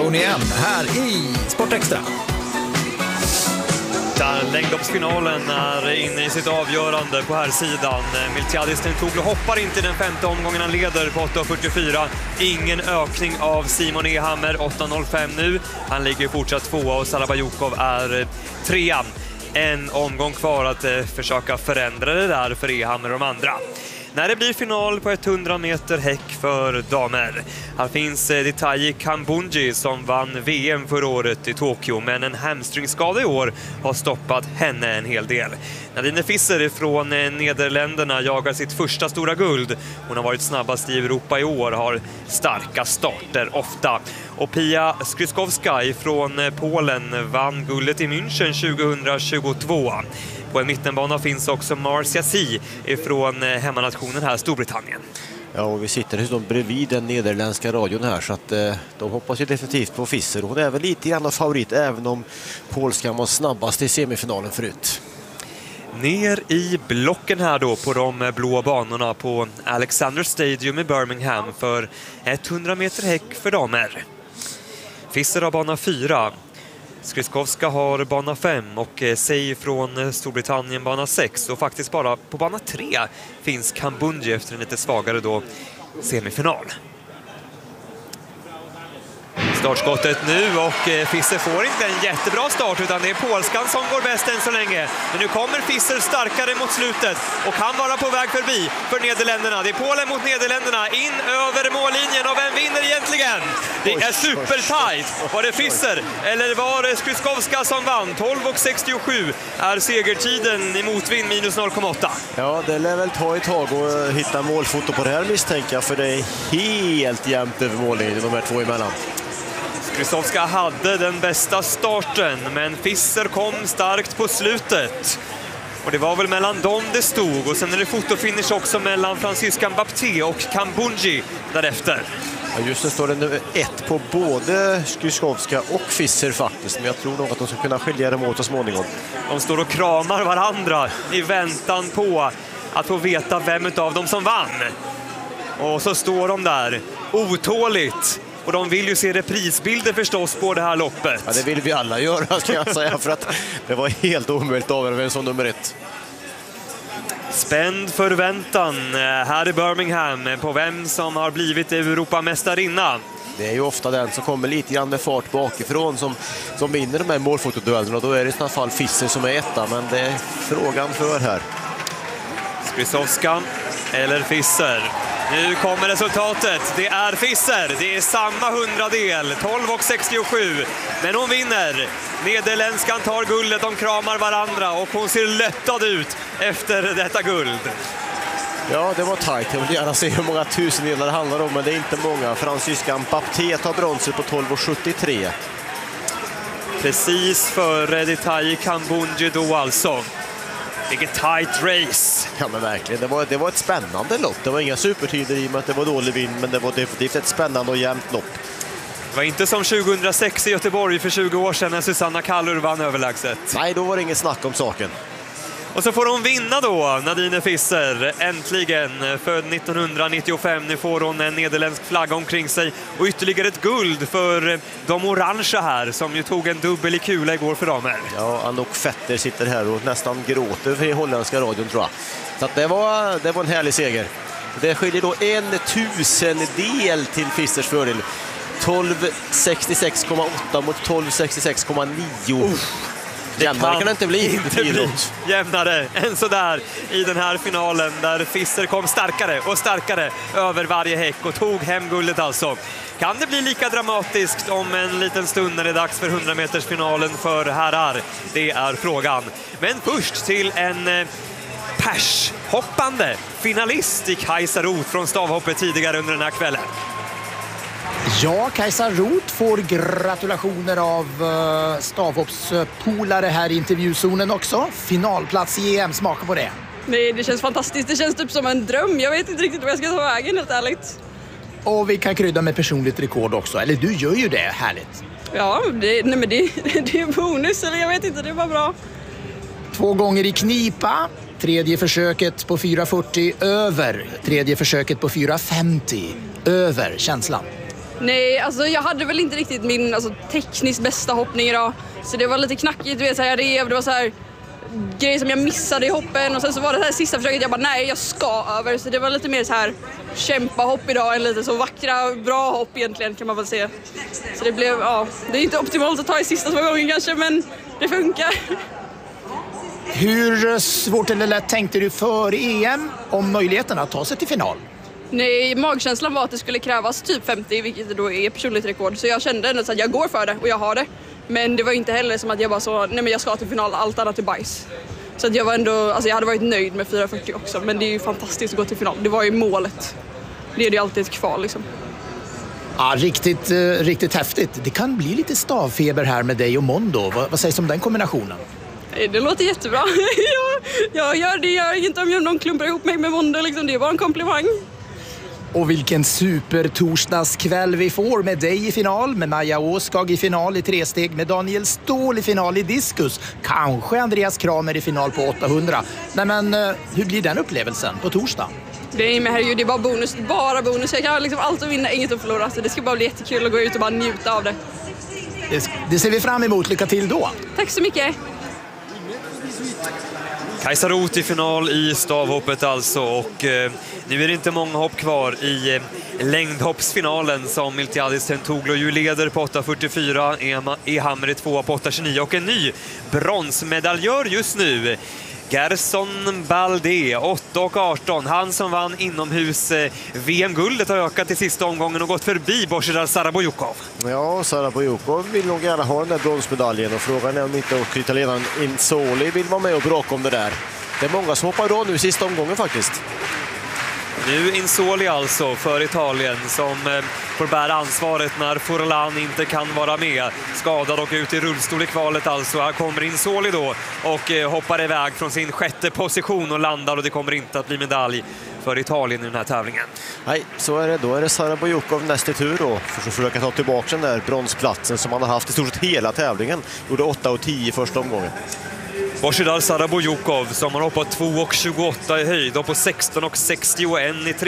Zone igen, här i Sportextra. Där längdloppsfinalen är inne i sitt avgörande på här sidan. Miltiadis Tentoglou hoppar inte i den femte omgången, han leder på 8.44. Ingen ökning av Simon Ehammer, 8.05 nu. Han ligger fortsatt tvåa och Salabayukov är trean. En omgång kvar att försöka förändra det där för Ehammer och de andra. När det blir final på 100 meter häck för damer. Här finns Detayi Kambundji som vann VM förra året i Tokyo, men en hamstringskada i år har stoppat henne en hel del. Nadine Visser från Nederländerna jagar sitt första stora guld. Hon har varit snabbast i Europa i år, har starka starter ofta. Och Pia Skryskowska från Polen vann guldet i München 2022. På en mittenbana finns också Marcia C från hemmanationen här, Storbritannien. Ja, och vi sitter dessutom bredvid den nederländska radion här, så att de hoppas ju definitivt på Visser. Hon är väl lite grann av favorit, även om polskan var snabbast i semifinalen förut. Ner i blocken här då på de blå banorna på Alexander Stadium i Birmingham för 100 meter häck för damer. Visser har bana 4. Skryskowska har bana 5 och Sey från Storbritannien bana 6. Och faktiskt bara på bana 3 finns Kambundji efter en lite svagare då semifinal. Startskottet nu och Visser får inte en jättebra start, utan det är polskan som går bäst än så länge. Men nu kommer Visser starkare mot slutet och kan vara på väg förbi för Nederländerna. Det är Polen mot Nederländerna in över mållinjen, och vem vinner egentligen? Det är supertight. Var det Visser eller var det Skryskowska som vann? 12.67 är segertiden i motvind minus 0,8. Ja, det lär väl ta ett tag att hitta målfoto på det här, misstänker jag, för det är helt jämnt över mållinjen de här två emellan. Skryskowska hade den bästa starten, men Visser kom starkt på slutet. Och det var väl mellan dem det stod, och sen är det fotofinish också mellan fransyskan Bapté och Kambundji därefter. Ja, just det, står det nu 1 på både Skryskowska och Visser faktiskt, men jag tror nog att de ska kunna skilja dem åt så småningom. De står och kramar varandra i väntan på att få veta vem av dem som vann. Och så står de där otåligt. Och de vill ju se reprisbilder förstås på det här loppet. Ja, det vill vi alla göra, ska jag säga, för att det var helt omöjligt av vem som nummer 1. Spänd förväntan här i Birmingham på vem som har blivit Europamästarinna. Det är ju ofta den som kommer lite grann med fart bakifrån som vinner de här målfotoduellerna, och då är det i sådana fall Visser som är etta, men det är frågan för här. Skryskowska eller Visser? Nu kommer resultatet. Det är Visser. Det är samma hundradel. 12.67. Men hon vinner. Nederländskan tar guldet. De kramar varandra och hon ser lättad ut efter detta guld. Ja, det var tajt. Jag vill gärna se hur många tusendelar det handlar om, men det är inte många. Fransyskan Bapté tar bronset på 12.73. Precis före Detayi Kambundji då alltså. Vilket tight race. Ja, men verkligen. Det var ett spännande lopp. Det var inga supertider i och med att det var dålig vind, men det var definitivt ett spännande och jämnt lopp. Det var inte som 2006 i Göteborg för 20 år sedan när Susanna Kallur vann överlägset. Nej, då var det inget snack om saken. Och så får hon vinna då, Nadine Visser, äntligen, född 1995. Nu får hon en nederländsk flagga omkring sig och ytterligare ett guld för de orangea här, som ju tog en dubbel i kula igår för damer. Ja, Anouk Vetter sitter här och nästan gråter för holländska radion, tror jag. Så att det var en härlig seger. Det skiljer då 1/1000 till Vissers fördel. 12.66,8 mot 12.66,9. Jämnare kan det inte bli. Jämnare än sådär i den här finalen, där Visser kom starkare och starkare över varje häck och tog hem guldet alltså. Kan det bli lika dramatiskt om en liten stund när det är dags för 100-metersfinalen för herrar? Det är frågan. Men först till en pershoppande finalist i Kajsa Roth från stavhoppet tidigare under den här kvällen. Ja, Kajsa Roth får gratulationer av stavhoppspolare här i intervjuzonen också. Finalplats i EM, smaka på det. Nej, det känns fantastiskt. Det känns typ som en dröm. Jag vet inte riktigt vad jag ska ta vägen, helt ärligt. Och vi kan krydda med personligt rekord också. Eller du gör ju det, härligt. Ja, det är bonus, eller jag vet inte, det var bra. 2 gånger i knipa. Tredje försöket på 4.40 över. Tredje försöket på 4.50 över. Känslan? Nej, alltså jag hade väl inte riktigt min tekniskt bästa hoppning idag. Så det var lite knackigt, du vet, så jag rev, det var så här grejer som jag missade i hoppen. Och sen så var det här sista försöket, jag bara nej, jag ska över. Så det var lite mer så här kämpa hopp idag, än lite så vackra, bra hopp egentligen kan man väl säga. Så det blev, det är inte optimalt att ta i sista 2 gånger kanske, men det funkar. Hur svårt eller lätt tänkte du för EM om möjligheten att ta sig till final? Nej, magkänslan var att det skulle krävas typ 50, vilket då är personligt rekord. Så jag kände ändå att jag går för det och jag har det. Men det var inte heller som att jag bara så, nej men jag ska till final, allt annat är bajs. Så att jag var ändå, jag hade varit nöjd med 4:40 också, men det är ju fantastiskt att gå till final. Det var ju målet. Det är ju alltid ett kval liksom. Ja, riktigt häftigt. Det kan bli lite stavfeber här med dig och Mondo. Vad sägs om den kombinationen? Det låter jättebra. Jag gör inget om någon klumpar ihop mig med Mondo liksom. Det är bara en komplimang. Och vilken supertorsdagskväll vi får med dig i final, med Maja Åskag i final i 3-steg, med Daniel Ståhl i final i diskus. Kanske Andreas Kramer i final på 800. Nej, men hur blir den upplevelsen på torsdag? Det är bara bonus. Jag kan liksom allt att vinna, inget att förlora. Så det ska bara bli jättekul att gå ut och bara njuta av det. Det ser vi fram emot. Lycka till då. Tack så mycket. Kajsa Roth i final i stavhoppet alltså, och nu är det inte många hopp kvar i längdhoppsfinalen som Miltiadis Tentouglu ju leder på 8.44, E-Hammer 2 på 8.29 och en ny bronsmedaljör just nu. Gerson Baldé, 8.18. Han som vann inomhus VM-guldet har ökat i sista omgången och gått förbi Božidar Sarabojukov. Ja, Sarabojukov vill nog gärna ha den där bronsmedaljen och frågan är om inte också italienaren Insoli vill vara med och bråka om det där. Det är många som hoppar då nu i sista omgången faktiskt. Nu Insoli alltså för Italien som får bära ansvaret när Furlan inte kan vara med. Skadad och ut i rullstol i kvalet alltså. Här kommer Insoli då och hoppar iväg från sin 6:e position och landar, och det kommer inte att bli medalj för Italien i den här tävlingen. Nej, så är det. Då är det Sarabojukov nästa tur då för att försöka ta tillbaka den där bronsplatsen som han har haft i stort sett hela tävlingen. Gjorde 8.10 i första omgången. Božidar Sarabojukov som har hoppat 2.28 i höjd och på 16.61 i